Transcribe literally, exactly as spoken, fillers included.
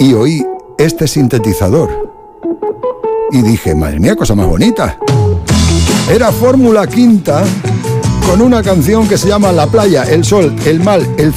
y oí este sintetizador. Y dije, madre mía, cosa más bonita. Era Fórmula Quinta con una canción que se llama La playa, el sol, el mal, el